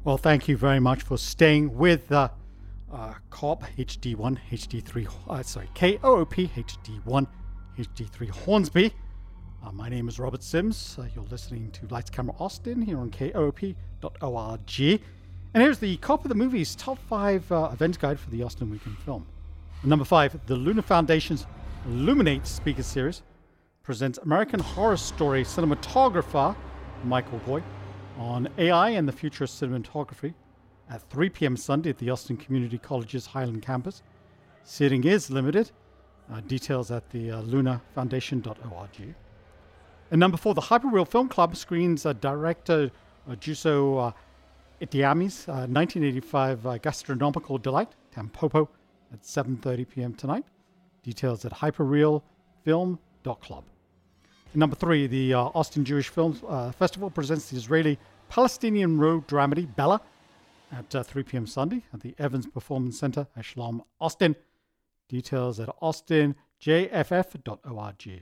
Well, thank you very much for staying with COP HD1 HD3, KOOP HD1 HD3 Hornsby. My name is Robert Sims. You're listening to Lights Camera Austin here on KOOP.org. And here's the COP of the Movies Top 5 Event Guide for the Austin Weekend Film. Number 5, the Luna Foundation's Illuminate Speaker Series presents American Horror Story cinematographer Michael Goy on AI and the future of cinematography at 3 p.m. Sunday at the Austin Community College's Highland campus. Seating is limited. Details at the lunafoundation.org. And number 4, the Hyperreal Film Club screens director Juso Itiami's 1985 gastronomical delight, Tampopo, at 7:30 p.m. tonight. Details at hyperrealfilm.club. And number 3, the Austin Jewish Film Festival presents the Israeli-Palestinian road dramedy Bella at 3 p.m. Sunday at the Evans Performance Center at Shalom, Austin. Details at austinjff.org.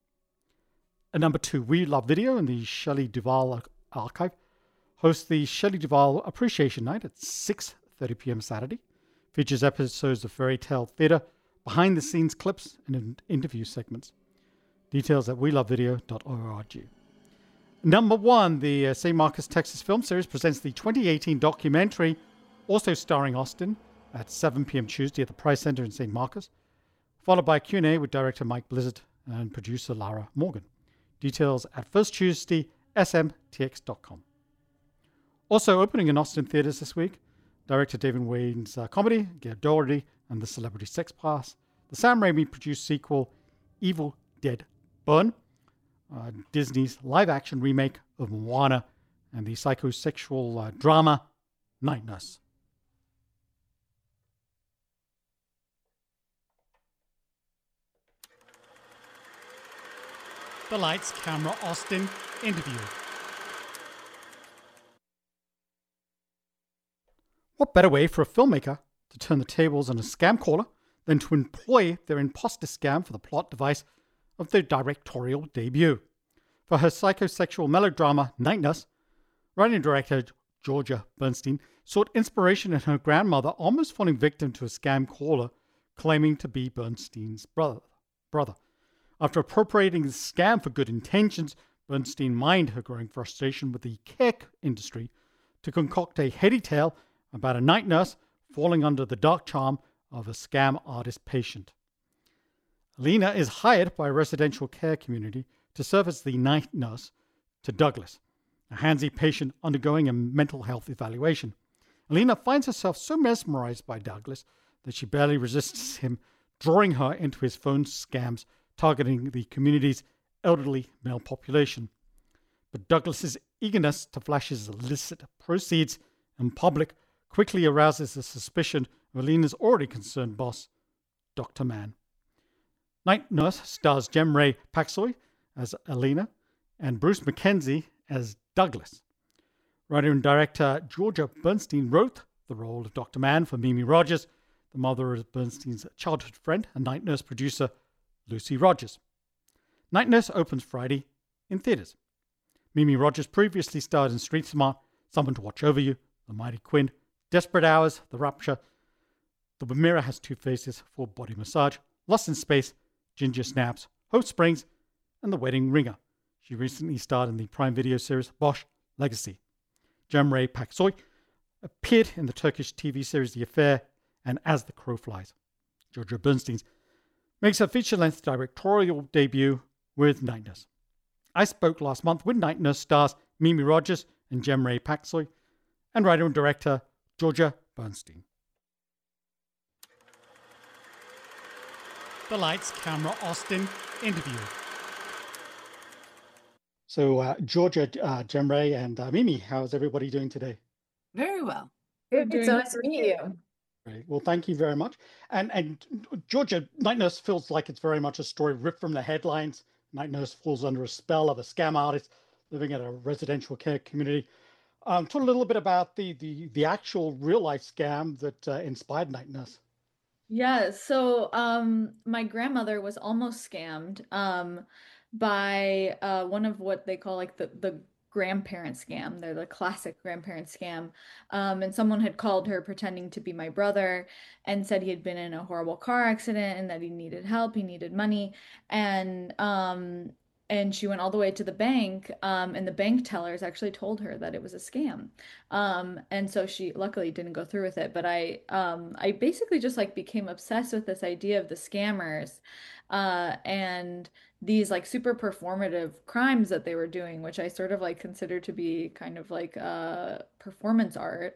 And number 2, We Love Video and the Shelley Duvall Archive hosts the Shelley Duvall Appreciation Night at 6:30 p.m. Saturday. Features episodes of Fairy Tale Theatre, behind-the-scenes clips, and interview segments. Details at welovevideo.org. Number 1, the St. Marcus, Texas Film Series presents the 2018 documentary, also starring Austin, at 7 p.m. Tuesday at the Price Center in St. Marcus, followed by a Q&A with director Mike Blizzard and producer Lara Morgan. Details at First Tuesday, smtx.com. Also opening in Austin theaters this week, director David Wayne's comedy, Gail Doherty and the Celebrity Sex Pass, the Sam Raimi-produced sequel, Evil Dead Burn, Disney's live-action remake of Moana, and the psychosexual drama, Night Nurse. The Lights, Camera, Austin interview. What better way for a filmmaker to turn the tables on a scam caller than to employ their imposter scam for the plot device of their directorial debut? For her psychosexual melodrama, Night Nurse, writer and director Georgia Bernstein sought inspiration in her grandmother almost falling victim to a scam caller claiming to be Bernstein's brother. After appropriating the scam for good intentions, Bernstein mined her growing frustration with the care industry to concoct a heady tale about a night nurse falling under the dark charm of a scam artist patient. Alina is hired by a residential care community to serve as the night nurse to Douglas, a handsy patient undergoing a mental health evaluation. Alina finds herself so mesmerized by Douglas that she barely resists him drawing her into his phone scams targeting the community's elderly male population. But Douglas's eagerness to flash his illicit proceeds in public quickly arouses the suspicion of Alina's already concerned boss, Dr. Mann. Night Nurse stars Jem-Ray Paxoy as Alina and Bruce McKenzie as Douglas. Writer and director Georgia Bernstein wrote the role of Dr. Mann for Mimi Rogers, the mother of Bernstein's childhood friend and Night Nurse producer Lucy Rogers. Night Nurse opens Friday in theaters. Mimi Rogers previously starred in Street Smart, Someone to Watch Over You, The Mighty Quinn, Desperate Hours, The Rapture, The Mirror Has Two Faces, Full Body Massage, Lost in Space, Ginger Snaps, Hope Springs, and The Wedding Ringer. She recently starred in the Prime Video series Bosch Legacy. Jem-Ray Paxoy appeared in the Turkish TV series The Affair and As the Crow Flies. Georgia Bernstein makes her feature-length directorial debut with Night Nurse. I spoke last month with Night Nurse stars Mimi Rogers and Jem-Ray Paxoy and writer and director Georgia Bernstein. The Lights, Camera, Austin interview. So, Georgia, Jem-Ray, and Mimi, how's everybody doing today? Very well. It's so nice to meet you. Great. Well, thank you very much. And Georgia, Night Nurse feels like it's very much a story ripped from the headlines. Night Nurse falls under a spell of a scam artist living at a residential care community. Talk a little bit about the actual real life scam that inspired Night Nurse. Yeah, so my grandmother was almost scammed by one of what they call like the grandparent scam. They're the classic grandparent scam. And someone had called her pretending to be my brother and said he had been in a horrible car accident and that he needed help, he needed money. And and she went all the way to the bank, and the bank tellers actually told her that it was a scam. And so she luckily didn't go through with it. But I basically just like became obsessed with this idea of the scammers, and these like super performative crimes that they were doing, which I sort of like consider to be kind of like performance art.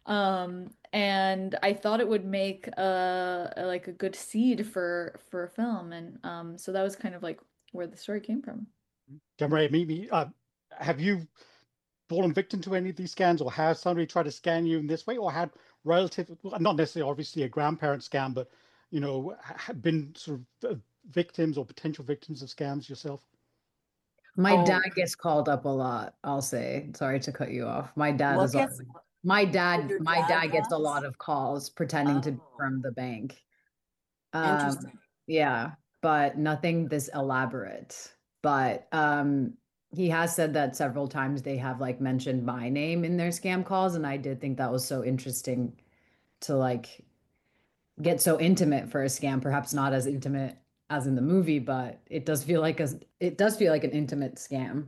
And I thought it would make like a good seed for a film, and so that was kind of like where the story came from. Jamray, Mimi, have you fallen victim to any of these scams, or has somebody tried to scam you in this way, or had relative, well, not necessarily obviously a grandparent scam, but been sort of victims or potential victims of scams yourself? My dad Oh, gets called up a lot, I'll say. Sorry to cut you off. My dad what is gets, on. My oh, dad, your my dad dad gets a lot does? of calls pretending to be Oh, from the bank. Um, interesting. yeah, but nothing this elaborate. But he has said that several times they have like mentioned my name in their scam calls, and I did think that was so interesting to like get so intimate for a scam, perhaps not as intimate as in the movie, but it does feel like an intimate scam.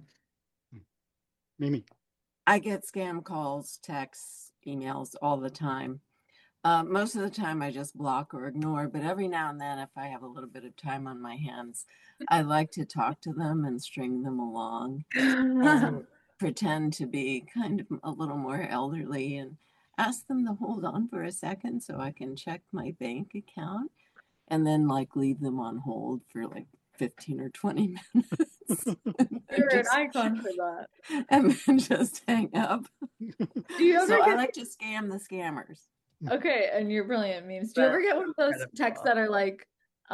Mimi. I get scam calls, texts, emails all the time. Most of the time, I just block or ignore, but every now and then, if I have a little bit of time on my hands, I like to talk to them and string them along and pretend to be kind of a little more elderly and ask them to hold on for a second so I can check my bank account and then like leave them on hold for like 15 or 20 minutes and You're an just icon for that. and then just hang up. Do you So ever I get like to scam the scammers. Okay, and you're brilliant memes. Do you ever That's get one of those texts incredible. that are like,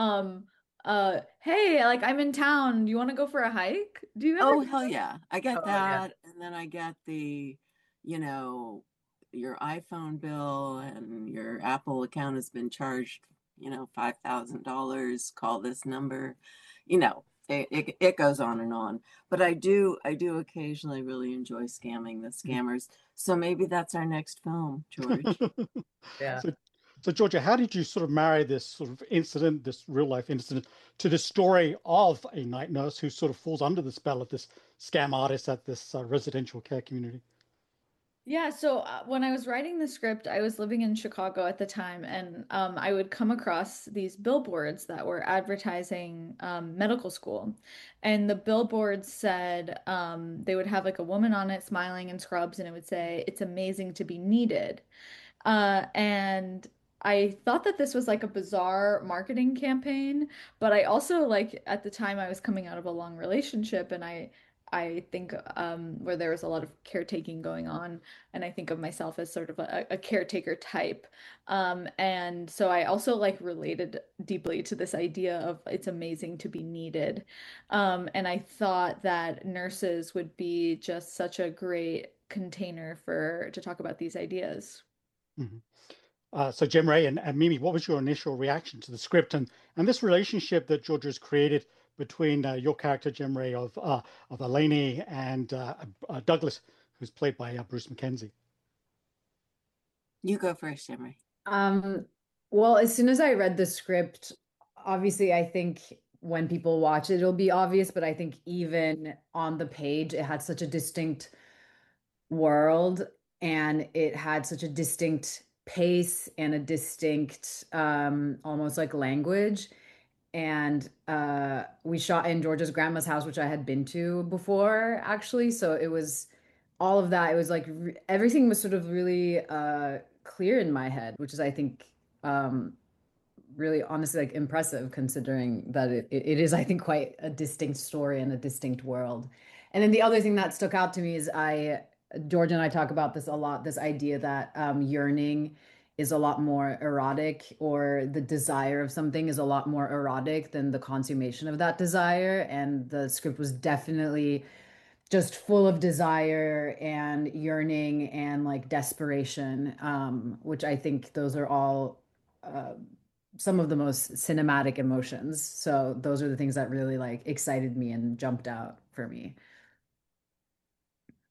hey, like I'm in town. Do you want to go for a hike? Do you ever Oh, get hell yeah. I get Oh yeah. that. And then I get the, you know, your iPhone bill and your Apple account has been charged, $5,000. Call this number. It goes on and on. But I do occasionally really enjoy scamming the scammers. So maybe that's our next film, George. Yeah. So, so Georgia, how did you sort of marry this sort of incident, this real life incident, to the story of a night nurse who sort of falls under the spell of this scam artist at this residential care community? Yeah, so when I was writing the script, I was living in Chicago at the time, and I would come across these billboards that were advertising medical school. And the billboards said they would have like a woman on it smiling in scrubs, and it would say, "It's amazing to be needed." And I thought that this was like a bizarre marketing campaign, but I also like at the time I was coming out of a long relationship, and I think where there was a lot of caretaking going on, and I think of myself as sort of a caretaker type. And so I also like related deeply to this idea of it's amazing to be needed. And I thought that nurses would be just such a great container for to talk about these ideas. Mhm. So Jim Ray and Mimi, what was your initial reaction to the script and this relationship that Georgia's created between your character Jim Ray of Eleni and Douglas, who's played by Bruce McKenzie? You go first, Emery. Um, well, as soon as I read the script, obviously I think when people watch it, it'll be obvious, but I think even on the page, it had such a distinct world and it had such a distinct pace and a distinct almost like language. And we shot in Georgia's grandma's house, which I had been to before, actually. So it was all of that. It was like everything was sort of really clear in my head, which is, I think, really honestly like impressive considering that it is, I think, quite a distinct story and a distinct world. And then the other thing that stuck out to me is Georgia and I talk about this a lot, this idea that yearning is a lot more erotic, or the desire of something is a lot more erotic than the consummation of that desire. And the script was definitely just full of desire and yearning and like desperation, which I think those are all uh, some of the most cinematic emotions. So those are the things that really like excited me and jumped out for me.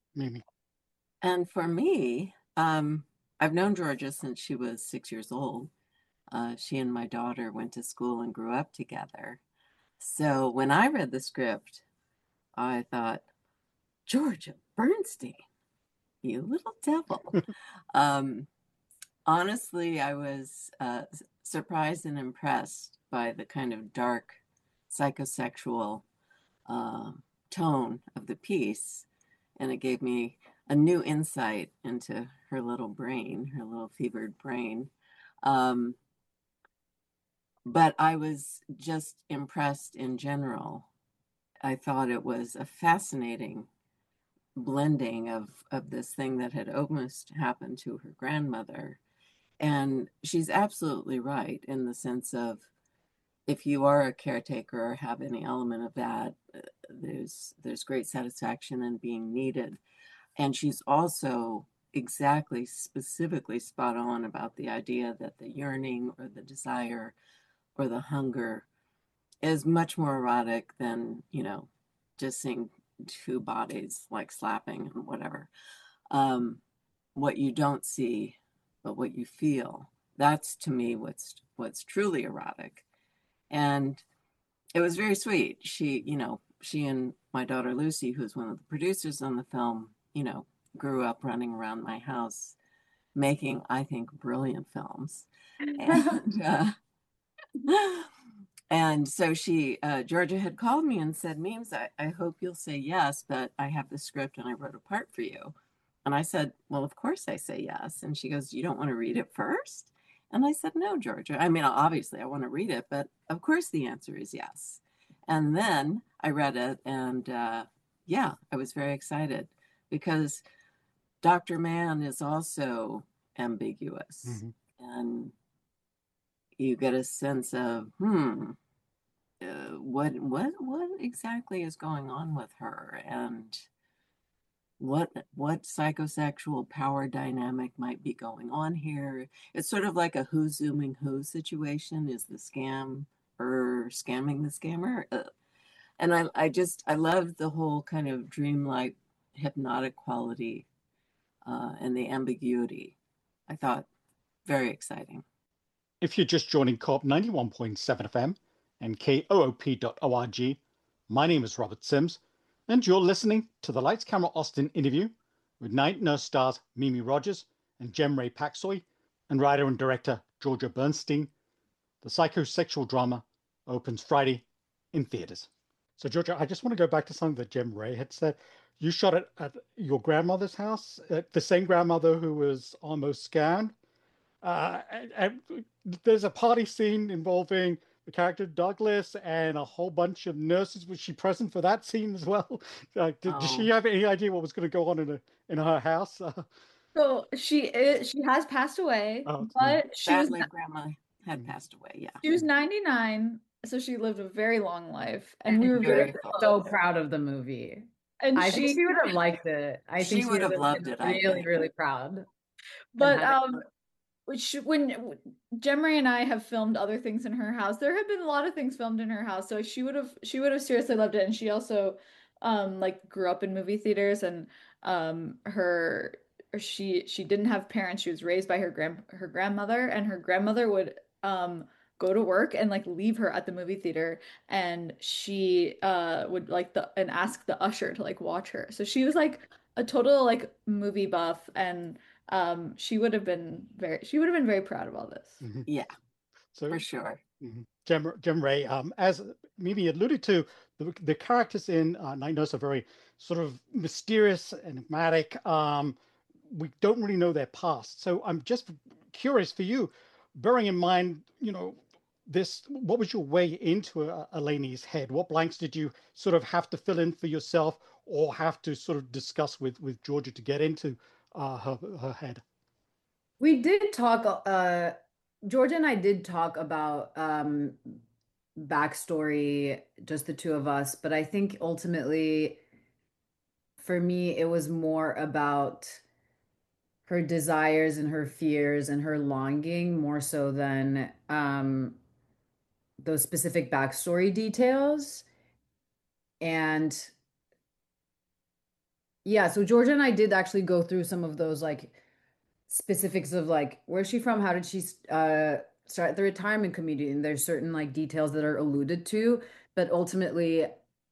Mimi? And for me, I've known Georgia since she was 6 years old. She and my daughter went to school and grew up together. So when I read the script, I thought, Georgia Bernstein, you little devil. um, Honestly, I was surprised and impressed by the kind of dark psychosexual uh, tone of the piece. And it gave me a new insight into her little brain, her little fevered brain. Um, but I was just impressed in general. I thought it was a fascinating blending of this thing that had almost happened to her grandmother. And she's absolutely right in the sense of if you are a caretaker or have any element of that, there's great satisfaction in being needed. And she's also exactly specifically spot on about the idea that the yearning or the desire or the hunger is much more erotic than, just seeing two bodies like slapping and whatever. What you don't see, but what you feel, that's to me what's truly erotic. And it was very sweet. She and my daughter Lucy, who's one of the producers on the film, grew up running around my house making, I think, brilliant films. And and so Georgia had called me and said, Memes, I hope you'll say yes, but I have the script and I wrote a part for you. And I said, well, of course I say yes. And she goes, you don't want to read it first? And I said, no, Georgia. I mean, obviously I want to read it, but of course the answer is yes. And then I read it and yeah, I was very excited because Dr. Mann is also ambiguous. And you get a sense of, what exactly is going on with her, and what psychosexual power dynamic might be going on here. It's sort of like a who's zooming who situation. Is the scam or scamming the scammer? And I love the whole kind of dreamlike hypnotic quality and the ambiguity. I thought very exciting. If you're just joining Co-op 91.7 FM and koop.org, my name is Robert Sims, and you're listening to the Lights Camera Austin interview with Night Nurse stars Mimi Rogers and Jem-Ray Paxoy, and writer and director Georgia Bernstein. The psychosexual drama opens Friday in theaters. So, Georgia, I just want to go back to something that Jem-Ray had said. You shot it at your grandmother's house, the same grandmother who was almost scammed. And there's a party scene involving the character Douglas and a whole bunch of nurses. Was she present for that scene as well? Did she have any idea what was going to go on in her house? So she has passed away, but sadly grandma had passed away. Yeah, she was 99, so she lived a very long life, and we were very so proud of the movie. And I think she would have liked it. I think she would have loved it. Really, really proud. But when Jem-Ray and I have filmed other things in her house, there have been a lot of things filmed in her house, so she would have seriously loved it. And she also like grew up in movie theaters, and she didn't have parents. She was raised by her grandmother, and her grandmother would go to work and like leave her at the movie theater, and she would like ask the usher to like watch her. So she was like a total like movie buff, and she would have been very proud of all this. Yeah, so for sure. Jem-Ray, as Mimi alluded to, the characters in Night Nurse are very sort of mysterious, enigmatic. We don't really know their past. So I'm just curious for you, bearing in mind, what was your way into Eleni's head? What blanks did you sort of have to fill in for yourself, or have to sort of discuss with Georgia to get into her head? We did talk, Georgia and I did talk about backstory, just the two of us, but I think ultimately for me it was more about her desires and her fears and her longing more so than those specific backstory details. And Yeah, so Georgia and I did actually go through some of those like specifics of like where's she from? How did she start the retirement community? And there's certain like details that are alluded to, but ultimately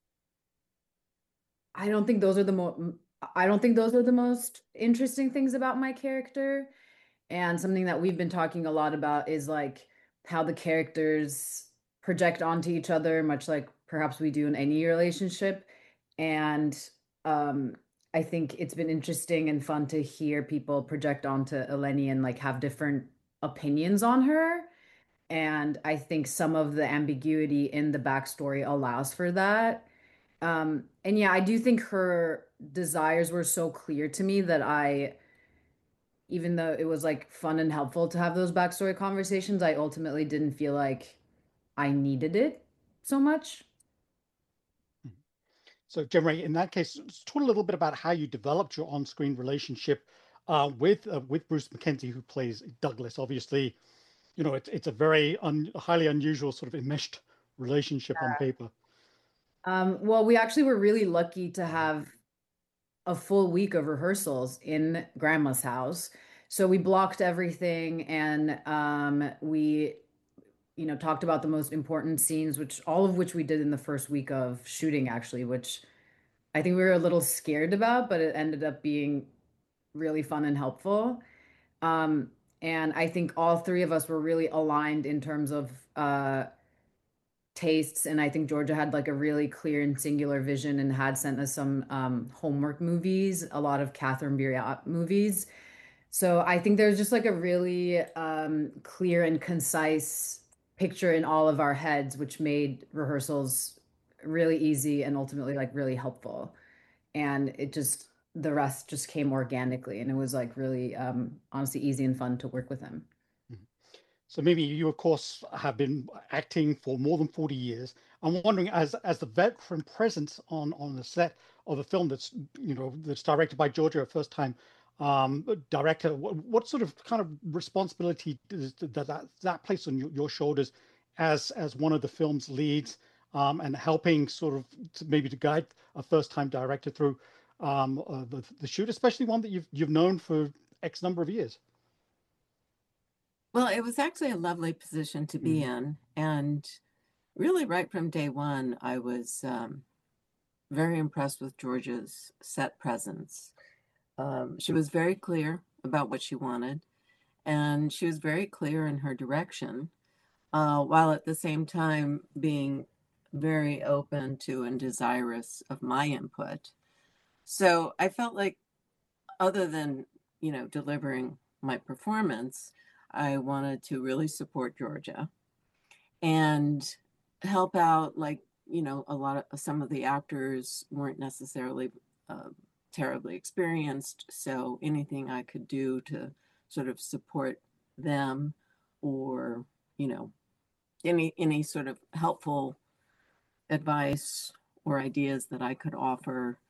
I don't think those are the I don't think those are the most interesting things about my character. And something that we've been talking a lot about is like how the characters project onto each other, much like perhaps we do in any relationship. And um, I think it's been interesting and fun to hear people project onto Eleni and like have different opinions on her. And I think some of the ambiguity in the backstory allows for that. And yeah, I do think her desires were so clear to me that even though it was like fun and helpful to have those backstory conversations, I ultimately didn't feel like I needed it so much. So, Jemray, in that case, talk a little bit about how you developed your on-screen relationship with Bruce Mackenzie, who plays Douglas. Obviously, it's a very highly unusual sort of enmeshed relationship on paper. Well, we actually were really lucky to have a full week of rehearsals in Grandma's house. So we blocked everything and we talked about the most important scenes, which all of which we did in the first week of shooting, actually, which I think we were a little scared about, but it ended up being really fun and helpful. Um, and I think all three of us were really aligned in terms of tastes. And I think Georgia had like a really clear and singular vision and had sent us some homework movies, a lot of Catherine Biria movies. So I think there's just like a really clear and concise picture in all of our heads, which made rehearsals really easy and ultimately like really helpful. And the rest just came organically. And it was like really honestly easy and fun to work with him. So maybe you, of course, have been acting for more than 40 years. I'm wondering, as the veteran presence on the set of a film that's directed by Georgia, a first time director, what sort of kind of responsibility does that place on your shoulders as one of the film's leads, and helping sort of maybe to guide a first time director through the shoot, especially one that you've known for X number of years? Well, it was actually a lovely position to be in. And really, right from day one, I was very impressed with Georgia's set presence. She was very clear about what she wanted, and she was very clear in her direction, while at the same time being very open to and desirous of my input. So I felt like, other than, delivering my performance, I wanted to really support Georgia and help out. Like, some of the actors weren't necessarily terribly experienced. So anything I could do to sort of support them, or, any sort of helpful advice or ideas that I could offer.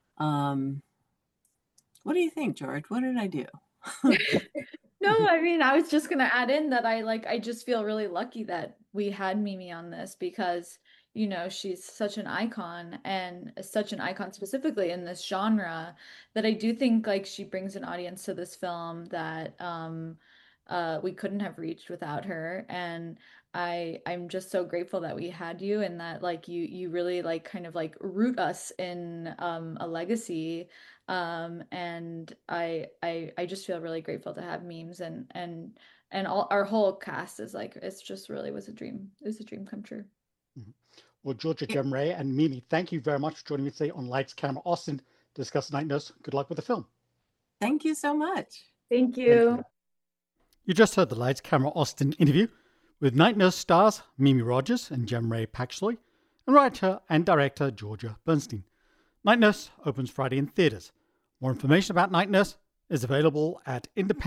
What do you think, George? What did I do? No, I mean, I was just gonna add in that I just feel really lucky that we had Mimi on this because, she's such an icon and such an icon specifically in this genre that I do think like she brings an audience to this film that we couldn't have reached without her. And I'm just so grateful that we had you and that like you really like kind of like root us in a legacy. And I just feel really grateful to have Memes and all our whole cast is like it's just really was a dream. It was a dream come true. Well, Georgia, Jemray, and Mimi, thank you very much for joining me today on Lights, Camera, Austin to discuss Night Nurse. Good luck with the film. Thank you so much. Thank you. You just heard the Lights, Camera, Austin interview with Night Nurse stars Mimi Rogers and Jemray Paxloy, and writer and director Georgia Bernstein. Night Nurse opens Friday in theaters. More information about Night Nurse is available at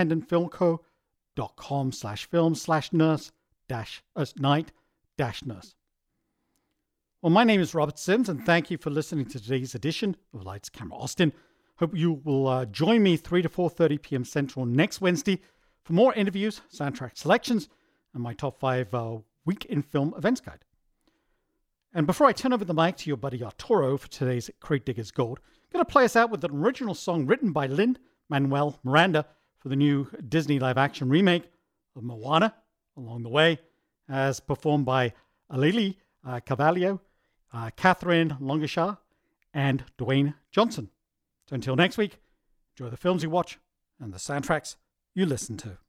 independentfilmco.com/film/nurse-night-nurse. Well, my name is Robert Sims, and thank you for listening to today's edition of Lights, Camera, Austin. Hope you will join me 3 to 4:30 p.m. Central next Wednesday for more interviews, soundtrack selections, and my top 5 week in film events guide. And before I turn over the mic to your buddy Arturo for today's Crate Diggers Gold, Going to play us out with an original song written by Lin-Manuel Miranda for the new Disney live-action remake of Moana, Along the Way, as performed by Alili Carvalho, Catherine Longishar, and Dwayne Johnson. So until next week, enjoy the films you watch and the soundtracks you listen to.